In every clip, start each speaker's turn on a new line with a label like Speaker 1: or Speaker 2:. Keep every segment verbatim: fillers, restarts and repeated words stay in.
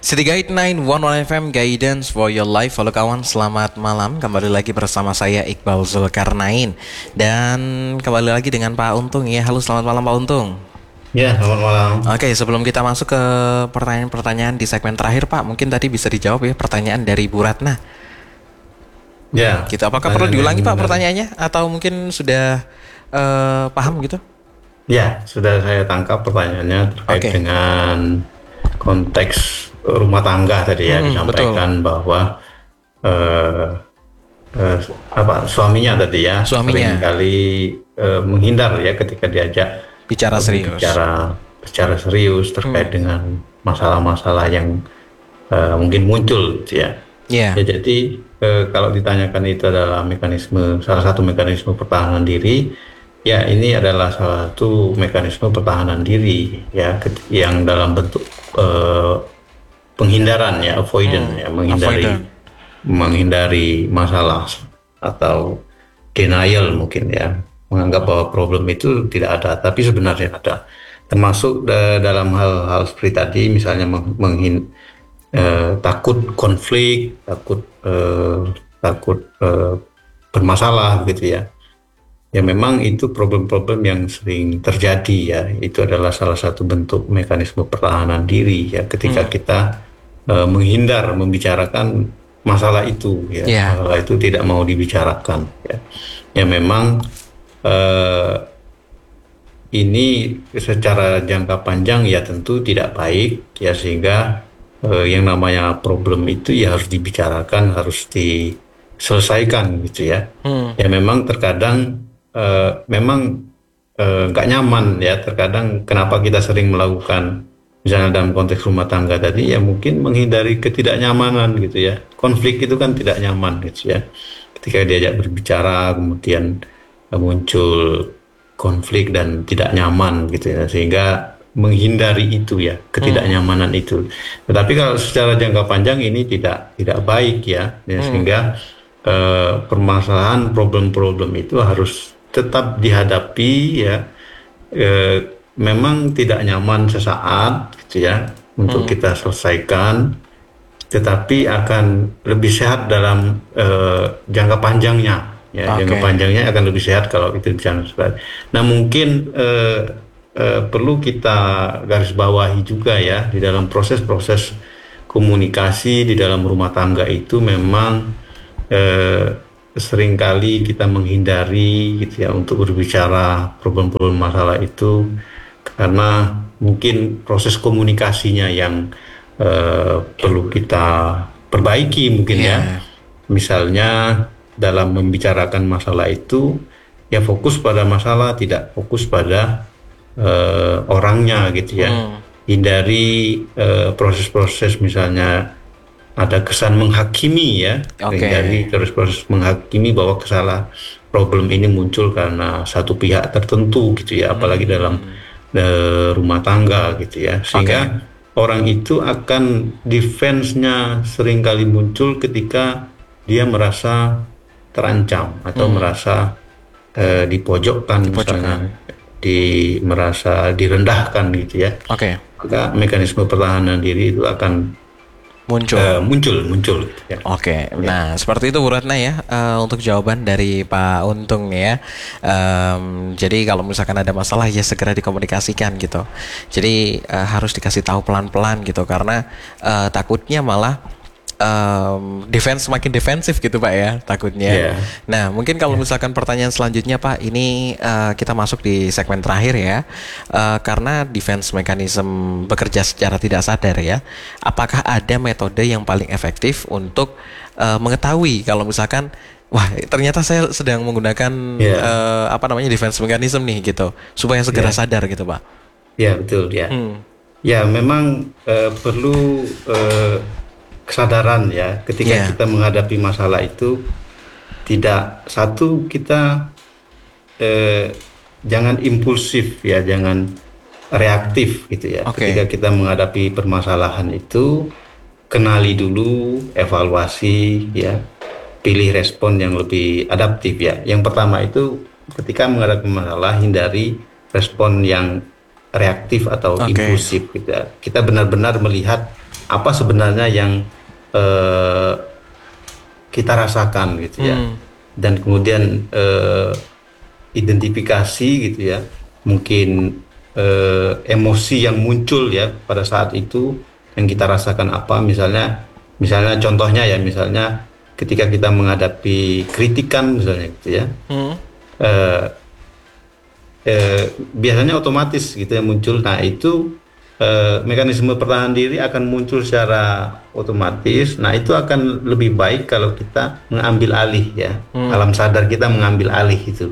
Speaker 1: City Guide sembilan satu satu F M, Guidance for your life. Halo kawan, selamat malam. Kembali lagi bersama saya Iqbal Zulkarnain. Dan kembali lagi dengan Pak Untung ya. Halo, selamat malam Pak Untung.
Speaker 2: Ya, selamat malam.
Speaker 1: Oke, sebelum kita masuk ke pertanyaan-pertanyaan di segmen terakhir Pak, mungkin tadi bisa dijawab ya pertanyaan dari Bu Ratna.
Speaker 2: Ya.
Speaker 1: Gitu, apakah perlu diulangi Pak pertanyaannya? Atau mungkin sudah uh, paham gitu?
Speaker 2: Ya, sudah saya tangkap pertanyaannya terkait okay. dengan konteks rumah tangga tadi ya, hmm, disampaikan betul. bahwa uh, uh, apa suaminya tadi ya
Speaker 1: suaminya.
Speaker 2: seringkali uh, menghindar ya ketika diajak
Speaker 1: bicara serius
Speaker 2: bicara bicara serius terkait hmm. dengan masalah-masalah yang uh, mungkin muncul gitu ya.
Speaker 1: Yeah.
Speaker 2: Ya jadi uh, kalau ditanyakan itu adalah mekanisme salah satu mekanisme pertahanan diri, ya ini adalah salah satu mekanisme pertahanan diri ya yang dalam bentuk uh, penghindaran ya, avoidance hmm, ya, menghindari avoidant. menghindari masalah atau denial mungkin ya, menganggap bahwa problem itu tidak ada, tapi sebenarnya ada. Termasuk da- dalam hal-hal seperti tadi, misalnya menghin eh, takut konflik, takut eh, takut eh, bermasalah gitu ya. Ya memang itu problem-problem yang sering terjadi ya. Itu adalah salah satu bentuk mekanisme pertahanan diri ya, ketika hmm. kita Uh, menghindar membicarakan masalah itu ya, yeah. masalah itu tidak mau dibicarakan ya, ya memang uh, ini secara jangka panjang ya tentu tidak baik ya, sehingga uh, yang namanya problem itu ya harus dibicarakan, harus diselesaikan gitu ya. hmm. Ya memang terkadang uh, memang nggak uh, nyaman ya, terkadang kenapa kita sering melakukan misalnya dalam konteks rumah tangga tadi ya, mungkin menghindari ketidaknyamanan gitu ya. Konflik itu kan tidak nyaman gitu ya. Ketika diajak berbicara kemudian muncul konflik dan tidak nyaman gitu ya, sehingga menghindari itu ya, ketidaknyamanan hmm. itu. Tetapi kalau secara jangka panjang ini tidak tidak baik ya, ya hmm. sehingga eh, permasalahan problem-problem itu harus tetap dihadapi ya. Eh, memang tidak nyaman sesaat gitu ya untuk hmm. kita selesaikan, tetapi akan lebih sehat dalam uh, jangka panjangnya ya. Okay. Jangka panjangnya akan lebih sehat kalau itu jangan seperti. Nah mungkin uh, uh, perlu kita garis bawahi juga ya, di dalam proses-proses komunikasi di dalam rumah tangga itu memang uh, seringkali kita menghindari gitu ya untuk berbicara problem-problem masalah itu, karena mungkin proses komunikasinya yang uh, perlu kita perbaiki mungkin yeah. ya. Misalnya dalam membicarakan masalah itu ya fokus pada masalah, tidak fokus pada uh, orangnya gitu ya. Hmm. Hindari uh, proses-proses misalnya ada kesan menghakimi ya. Okay. Hindari proses-proses menghakimi bahwa kesalahan problem ini muncul karena satu pihak tertentu gitu ya, apalagi hmm. dalam rumah tangga gitu ya, sehingga okay. orang itu akan defense-nya seringkali muncul ketika dia merasa terancam atau hmm. merasa eh, dipojokkan, dipojokkan misalnya di merasa direndahkan gitu ya.
Speaker 1: Oke. Okay.
Speaker 2: Maka mekanisme pertahanan diri itu akan muncul uh, muncul muncul ya.
Speaker 1: Oke, okay. ya. Nah seperti itu Bu Ratna ya, uh, untuk jawaban dari Pak Untung ya. Um, jadi kalau misalkan ada masalah ya segera dikomunikasikan gitu. Jadi uh, harus dikasih tahu pelan-pelan gitu, karena uh, takutnya malah Um, defense semakin defensif gitu Pak ya, takutnya. Yeah. Nah mungkin kalau yeah. misalkan pertanyaan selanjutnya Pak, ini uh, kita masuk di segmen terakhir ya, uh, karena defense mechanism bekerja secara tidak sadar ya. Apakah ada metode yang paling efektif untuk uh, mengetahui kalau misalkan wah ternyata saya sedang menggunakan yeah. uh, apa namanya defense mechanism nih gitu, supaya segera yeah. sadar gitu Pak?
Speaker 2: Ya yeah, betul ya. Hmm. Ya memang uh, perlu uh, kesadaran ya ketika yeah. kita menghadapi masalah itu. Tidak, satu kita eh, jangan impulsif ya, jangan reaktif gitu ya. Okay. Ketika kita menghadapi permasalahan itu, kenali dulu, evaluasi ya, pilih respon yang lebih adaptif ya. Yang pertama itu ketika menghadapi masalah, hindari respon yang reaktif atau okay. impulsif gitu ya. Kita benar-benar melihat apa sebenarnya yang uh, kita rasakan gitu ya,
Speaker 1: Hmm.
Speaker 2: dan kemudian uh, identifikasi gitu ya, mungkin uh, emosi yang muncul ya pada saat itu yang kita rasakan apa, misalnya misalnya contohnya ya, misalnya ketika kita menghadapi kritikan misalnya gitu ya,
Speaker 1: Hmm.
Speaker 2: uh, uh, biasanya otomatis gitu ya muncul. Nah itu uh, mekanisme pertahanan diri akan muncul secara otomatis. Nah itu akan lebih baik kalau kita mengambil alih ya,
Speaker 1: Hmm.
Speaker 2: alam sadar kita mengambil alih itu.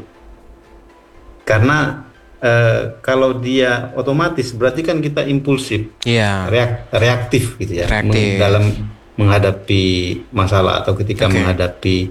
Speaker 2: Karena eh, kalau dia otomatis berarti kan kita impulsif,
Speaker 1: Iya.
Speaker 2: reak- reaktif gitu ya, meng-
Speaker 1: Reaktif.
Speaker 2: dalam menghadapi masalah atau ketika
Speaker 1: Oke.
Speaker 2: menghadapi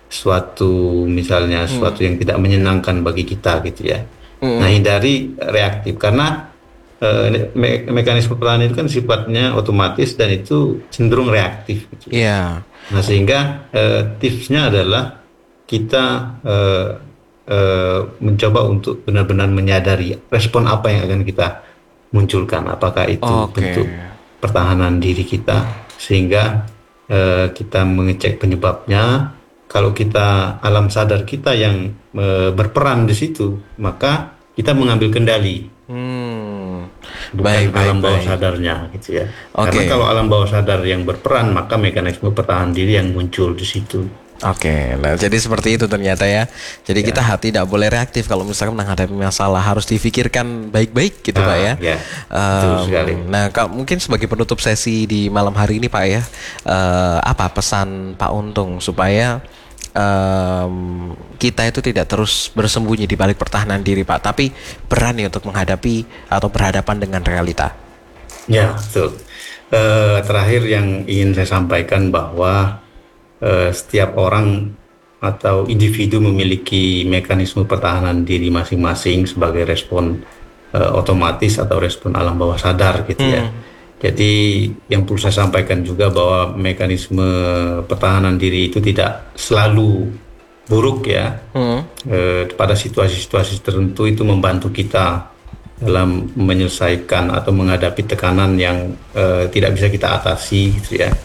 Speaker 2: suatu misalnya
Speaker 1: Hmm.
Speaker 2: suatu yang tidak menyenangkan bagi kita gitu ya. Nah
Speaker 1: Hmm.
Speaker 2: hindari reaktif karena eh, me- mekanisme pertahanan itu kan sifatnya otomatis dan itu cenderung reaktif gitu ya.
Speaker 1: Iya.
Speaker 2: Nah, sehingga eh, tipsnya adalah kita eh, eh, mencoba untuk benar-benar menyadari respon apa yang akan kita munculkan, apakah itu
Speaker 1: Oke.
Speaker 2: bentuk pertahanan diri kita, sehingga eh, kita mengecek penyebabnya. Kalau kita alam sadar kita yang eh, berperan di situ, maka kita mengambil kendali,
Speaker 1: Hmm.
Speaker 2: bukan
Speaker 1: Baik, baik,
Speaker 2: alam bawah
Speaker 1: baik.
Speaker 2: sadarnya gitu ya. Karena
Speaker 1: Oke.
Speaker 2: kalau alam bawah sadar yang berperan, maka mekanisme pertahanan diri yang muncul di situ.
Speaker 1: Oke, nah jadi seperti itu ternyata ya. Jadi
Speaker 2: Ya.
Speaker 1: kita hati tidak boleh reaktif kalau misalkan menghadapi masalah, harus difikirkan baik-baik gitu Pak ya.
Speaker 2: Ah, ya, betul
Speaker 1: Em,
Speaker 2: sekali.
Speaker 1: nah, Kak, mungkin sebagai penutup sesi di malam hari ini Pak ya, eh, apa pesan Pak Untung supaya em, kita itu tidak terus bersembunyi di balik pertahanan diri Pak, tapi berani untuk menghadapi atau berhadapan dengan realita.
Speaker 2: Ya, betul. Eh, terakhir yang ingin saya sampaikan bahwa eh, setiap orang atau individu memiliki mekanisme pertahanan diri masing-masing sebagai respon eh, otomatis atau respon alam bawah sadar gitu ya.
Speaker 1: Hmm.
Speaker 2: Jadi yang perlu saya sampaikan juga bahwa mekanisme pertahanan diri itu tidak selalu buruk ya.
Speaker 1: Hmm.
Speaker 2: Eh, pada situasi-situasi tertentu itu membantu kita dalam menyelesaikan atau menghadapi tekanan yang eh, tidak bisa kita atasi gitu ya.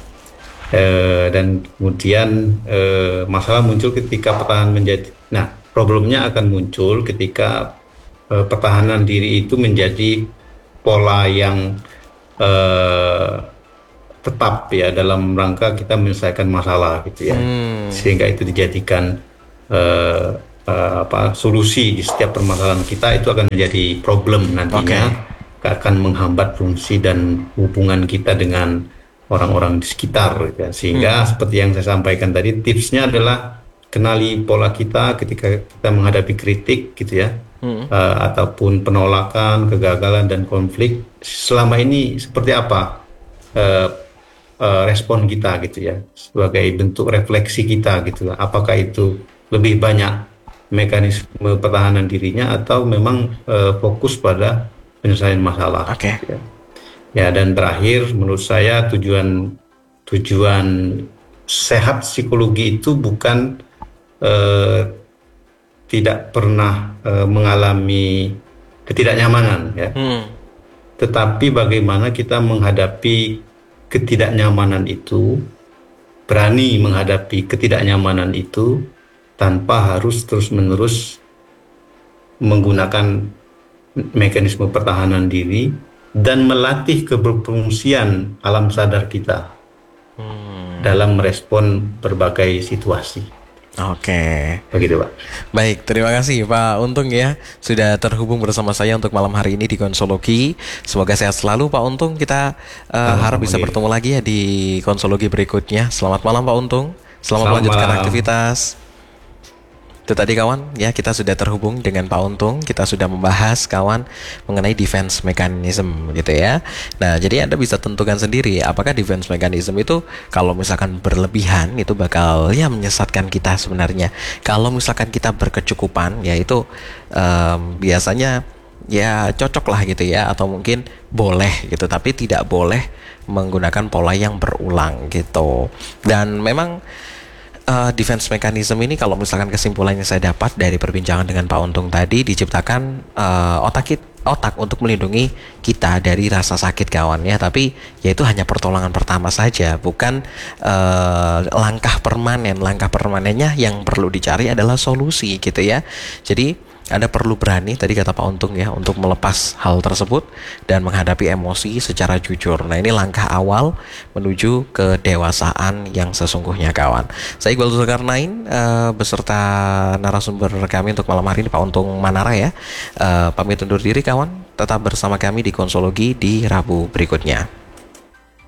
Speaker 2: Eh, dan kemudian eh, masalah muncul ketika pertahanan menjadi, nah problemnya akan muncul ketika eh, pertahanan diri itu menjadi pola yang eh, tetap ya dalam rangka kita menyelesaikan masalah gitu ya,
Speaker 1: Hmm.
Speaker 2: sehingga itu dijadikan eh, eh, apa solusi di setiap permasalahan kita, itu akan menjadi problem nantinya, akan menghambat fungsi dan hubungan kita dengan orang-orang di sekitar gitu ya. Sehingga seperti yang saya sampaikan tadi, tipsnya adalah kenali pola kita ketika kita menghadapi kritik gitu ya,
Speaker 1: Hmm.
Speaker 2: eh, ataupun penolakan, kegagalan dan konflik. Selama ini seperti apa eh, eh, respon kita gitu ya, sebagai bentuk refleksi kita gitu. Apakah itu lebih banyak mekanisme pertahanan dirinya atau memang eh, fokus pada penyelesaian masalah
Speaker 1: Oke.
Speaker 2: gitu ya. Ya, dan terakhir menurut saya tujuan tujuan sehat psikologi itu bukan eh, tidak pernah eh, mengalami ketidaknyamanan ya,
Speaker 1: Hmm.
Speaker 2: tetapi bagaimana kita menghadapi ketidaknyamanan itu, berani menghadapi ketidaknyamanan itu tanpa harus terus-menerus menggunakan mekanisme pertahanan diri dan melatih keberfungsian alam sadar kita
Speaker 1: Hmm.
Speaker 2: dalam merespon berbagai situasi.
Speaker 1: Oke.
Speaker 2: Begitu, Pak.
Speaker 1: Baik, terima kasih Pak Untung ya sudah terhubung bersama saya untuk malam hari ini di Konsologi. Semoga sehat selalu Pak Untung. Kita uh,
Speaker 2: Sama-sama,
Speaker 1: harap bisa
Speaker 2: Giri.
Speaker 1: bertemu lagi ya di Konsologi berikutnya. Selamat malam Pak Untung. Selamat,
Speaker 2: Selamat
Speaker 1: melanjutkan
Speaker 2: malam.
Speaker 1: aktivitas. Itu tadi kawan, ya kita sudah terhubung dengan Pak Untung. Kita sudah membahas kawan mengenai defense mechanism gitu ya. Nah, jadi Anda bisa tentukan sendiri apakah defense mechanism itu kalau misalkan berlebihan itu bakal ya menyesatkan kita sebenarnya. Kalau misalkan kita berkecukupan ya itu em, biasanya ya cocok lah gitu ya, atau mungkin boleh gitu, tapi tidak boleh menggunakan pola yang berulang gitu. Dan memang Uh, defense mechanism ini kalau misalkan kesimpulannya saya dapat dari perbincangan dengan Pak Untung tadi, diciptakan uh, otak kita otak untuk melindungi kita dari rasa sakit kawan ya, tapi yaitu hanya pertolongan pertama saja, bukan uh, langkah permanen. Langkah permanennya yang perlu dicari adalah solusi gitu ya. Jadi Anda perlu berani, tadi kata Pak Untung ya, untuk melepas hal tersebut dan menghadapi emosi secara jujur. Nah ini langkah awal menuju kedewasaan yang sesungguhnya kawan. Saya Iqbal Zulkarnain uh, beserta narasumber kami untuk malam hari ini Pak Untung Manara ya. Uh, pamit undur diri kawan, tetap bersama kami di Konsologi di Rabu berikutnya.